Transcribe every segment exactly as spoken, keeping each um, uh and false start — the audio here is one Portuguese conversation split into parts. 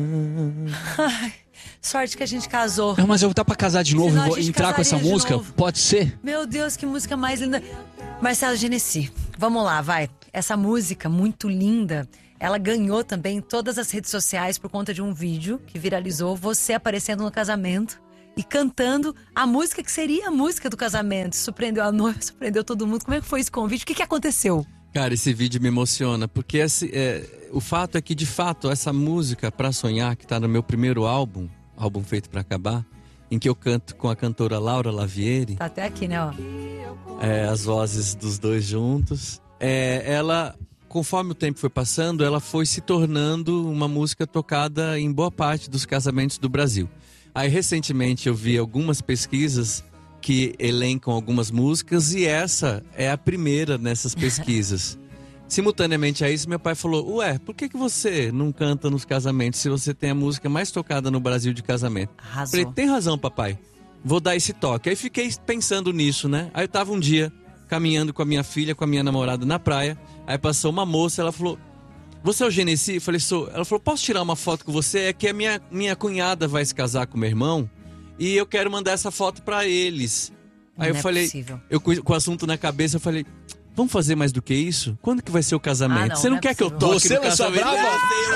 Ai, sorte que a gente casou. Não, mas eu dá pra casar de novo, Senão a vou gente entrar com essa casaria de música? novo. Pode ser? Meu Deus, que música mais linda. Marcelo Genesi, vamos lá, vai. Essa música muito linda, ela ganhou também em todas as redes sociais por conta de um vídeo que viralizou, você aparecendo no casamento e cantando a música que seria a música do casamento. Surpreendeu a noiva, surpreendeu todo mundo. Como é que foi esse convite? O que, que aconteceu? Cara, esse vídeo me emociona, porque esse, é, o fato é que, de fato, essa música Pra Sonhar, que tá no meu primeiro álbum, álbum Feito Pra Acabar, em que eu canto com a cantora Laura Lavieri, Tá até aqui, né, ó. é, as vozes dos dois juntos, é, ela, conforme o tempo foi passando, ela foi se tornando uma música tocada em boa parte dos casamentos do Brasil. Aí, recentemente, eu vi algumas pesquisas que elencam algumas músicas e essa é a primeira nessas pesquisas. Simultaneamente a isso, meu pai falou, ué, por que, que você não canta nos casamentos se você tem a música mais tocada no Brasil de casamento? Arrasou. Falei, tem razão, papai, vou dar esse toque. Aí fiquei pensando nisso, né? Aí eu tava um dia caminhando com a minha filha, com a minha namorada na praia, aí passou uma moça, ela falou, você é o Genesi? Eu falei, sou. Ela falou, posso tirar uma foto com você? É que a minha, minha cunhada vai se casar com meu irmão e eu quero mandar essa foto pra eles. Aí Não eu é falei, possível. eu com com o assunto na cabeça, eu falei, vamos fazer mais do que isso? Quando que vai ser o casamento? Ah, não, você não, não é quer que eu possível. toque Você no lançou casamento? brava?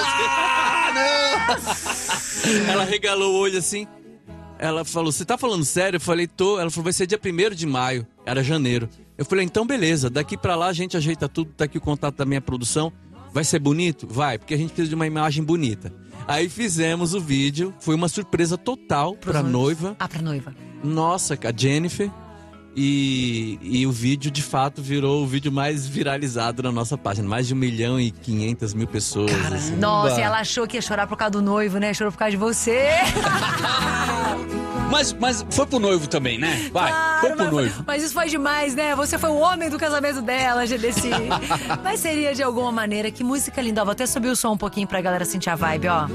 Ah, não! Ela regalou o olho assim. Ela falou, você tá falando sério? Eu falei, tô. Ela falou, vai ser dia primeiro de maio. Era janeiro. Eu falei, então beleza, daqui pra lá a gente ajeita tudo, tá aqui o contato da minha produção. Vai ser bonito? Vai, porque a gente precisa de uma imagem bonita. Aí fizemos o vídeo, foi uma surpresa total pra noiva. Ah, pra noiva. Nossa, a Jennifer. E, e o vídeo, de fato, virou o vídeo mais viralizado na nossa página. Mais de um milhão e quinhentas mil pessoas. Assim. Nossa, e ela achou que ia chorar por causa do noivo, né? Chorou por causa de você. Mas, mas foi pro noivo também, né? Vai, Claro, foi pro mas, noivo. mas isso foi demais, né? Você foi o homem do casamento dela, Genesi. Mas seria de alguma maneira. Que música linda. Ó, vou até subir o som um pouquinho pra galera sentir a vibe, ó.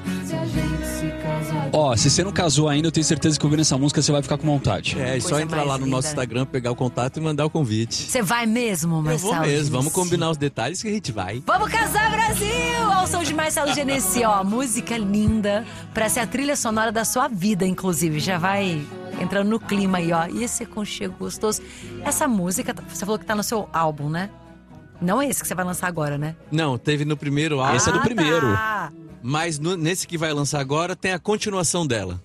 Ó, se você não casou ainda, eu tenho certeza que ouvindo essa música você vai ficar com vontade. É, e só Coisa entrar mais lá no linda. nosso Instagram, pegar o contato e mandar o convite. Você vai mesmo, Eu Marcelo? vou mesmo, vamos Genesi? combinar os detalhes que a gente vai. Vamos casar, Brasil! Ao som de Marcelo Genesi, ó. Música linda pra ser a trilha sonora da sua vida, inclusive. Já vai entrando no clima aí, ó. E esse aconchego gostoso. Essa música, você falou que tá no seu álbum, né? Não é esse que você vai lançar agora, né? Não, teve no primeiro álbum, Esse é do Ah, primeiro. tá. mas no- nesse que vai lançar agora tem a continuação dela.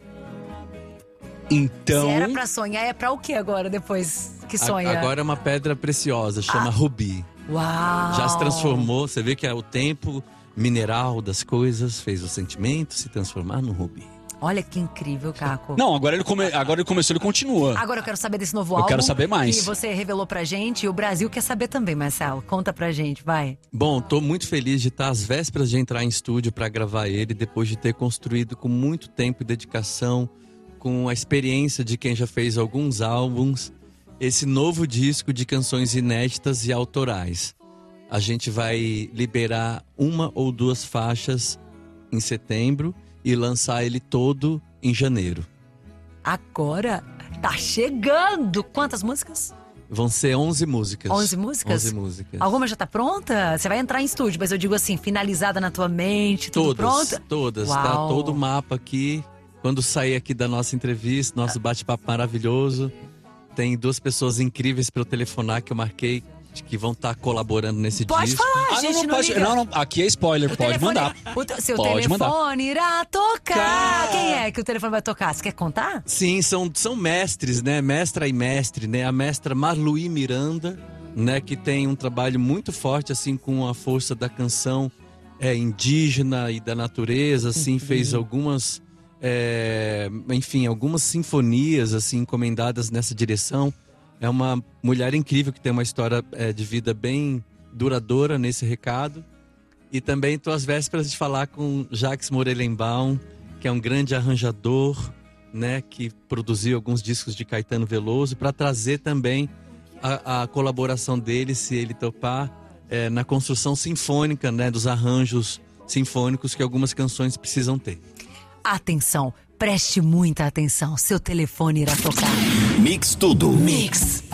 Então, Se era pra sonhar, é pra o que agora, depois que A- sonha? agora é uma pedra preciosa, chama Ah. Rubi. Uau! Já se transformou, você vê que é o tempo mineral das coisas fez o sentimento se transformar no rubi. Olha que incrível, Caco. não, agora ele, come... agora ele começou, ele continua. Agora eu quero saber desse novo Eu álbum. quero saber mais. Que você revelou pra gente e o Brasil quer saber também, Marcelo. Conta pra gente, vai. Bom, tô muito feliz de estar às vésperas de entrar em estúdio para gravar ele, depois de ter construído com muito tempo e dedicação, com a experiência de quem já fez alguns álbuns, esse novo disco de canções inéditas e autorais. A gente vai liberar uma ou duas faixas em setembro e lançar ele todo em janeiro. Agora tá chegando! Quantas músicas? Vão ser onze músicas. onze músicas? onze músicas. Alguma já tá pronta? Você vai entrar em estúdio, mas eu digo assim, finalizada na tua mente, tudo Todas, pronto? todas. Uau. Tá todo o mapa aqui. Quando sair aqui da nossa entrevista, nosso bate-papo maravilhoso, tem duas pessoas incríveis para eu telefonar que eu marquei, que vão estar colaborando nesse Pode disco. falar, Ah, gente, não, não, não pode. liga. Não, não, aqui é spoiler, O pode telefone- mandar. O te- seu Pode telefone mandar. irá tocar. Quem é que o telefone vai tocar? Você quer contar? Sim, são, são mestres, né? Mestra e mestre, né? A mestra Marluí Miranda, né? Que tem um trabalho muito forte, assim, com a força da canção é, indígena e da natureza, assim, fez algumas, é, enfim, algumas sinfonias, assim, encomendadas nessa direção. É uma mulher incrível que tem uma história é, de vida bem duradoura nesse recado. E também estou às vésperas de falar com Jacques Morelenbaum, que é um grande arranjador, né, que produziu alguns discos de Caetano Veloso, para trazer também a, a colaboração dele, se ele topar, é, na construção sinfônica, né, dos arranjos sinfônicos que algumas canções precisam ter. Atenção, preste muita atenção. Seu telefone irá tocar. Mix Tudo. Mix.